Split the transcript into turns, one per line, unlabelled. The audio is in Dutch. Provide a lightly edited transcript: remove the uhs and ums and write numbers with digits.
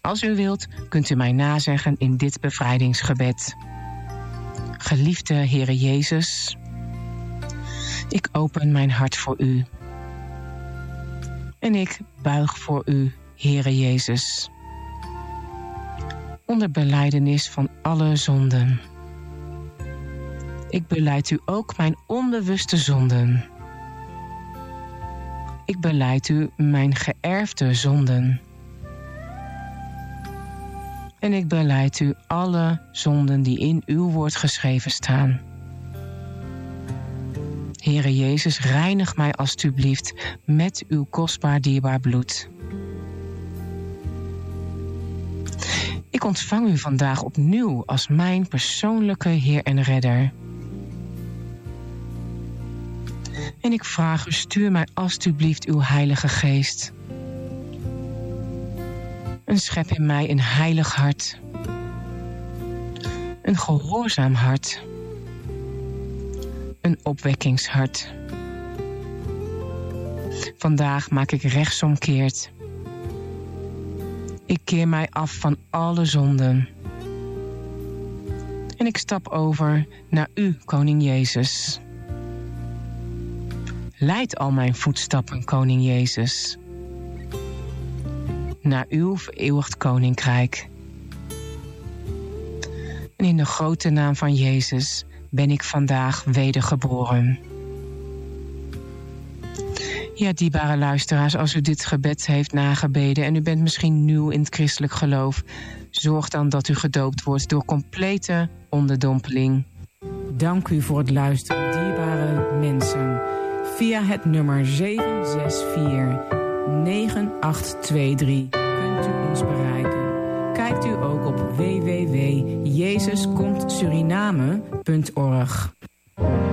Als u wilt, kunt u mij nazeggen in dit bevrijdingsgebed. Geliefde Heere Jezus, ik open mijn hart voor u. En ik buig voor u, Heere Jezus. Onder belijdenis van alle zonden. Ik belijd u ook mijn onbewuste zonden. Ik belijd u mijn geërfde zonden. En ik belijd u alle zonden die in uw woord geschreven staan. Heere Jezus, reinig mij alstublieft met uw kostbaar dierbaar bloed. Ik ontvang u vandaag opnieuw als mijn persoonlijke Heer en Redder. En ik vraag u, stuur mij alstublieft uw Heilige Geest. En schep in mij een heilig hart. Een gehoorzaam hart. Een opwekkingshart. Vandaag maak ik rechtsomkeert. Ik keer mij af van alle zonden. En ik stap over naar u, Koning Jezus. Leid al mijn voetstappen, Koning Jezus, naar uw vereeuwigd koninkrijk. En in de grote naam van Jezus ben ik vandaag wedergeboren. Ja, dierbare luisteraars, als u dit gebed heeft nagebeden en u bent misschien nieuw in het christelijk geloof, zorg dan dat u gedoopt wordt door complete onderdompeling. Dank u voor het luisteren, dierbare mensen. Via het nummer 764-9823 kunt u ons bereiken. Kijkt u ook op www.jezuskomtsuriname.org.